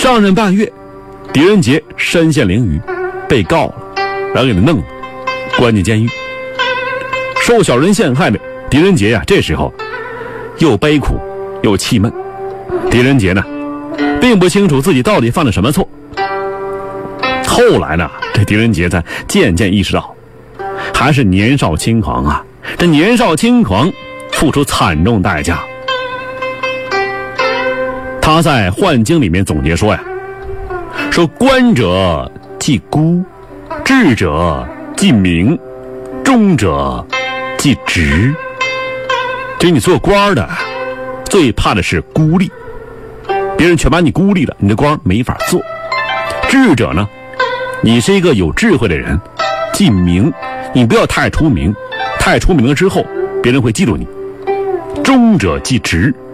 上任半月，狄仁杰身陷囹圄，被告了，然后给他弄了，关进监狱。受小人陷害的狄仁杰呀，这时候又悲苦又气闷。狄仁杰呢，并不清楚自己到底犯了什么错。后来呢，这狄仁杰才渐渐意识到，还是年少轻狂啊！这年少轻狂，付出惨重代价。他在《幻经》里面总结说呀，说官者即孤，智者即明，忠者即直。就你做官的，最怕的是孤立，别人全把你孤立了，你的官没法做。智者呢，你是一个有智慧的人，即明，你不要太出名，太出名了之后，别人会记住你。忠者即直，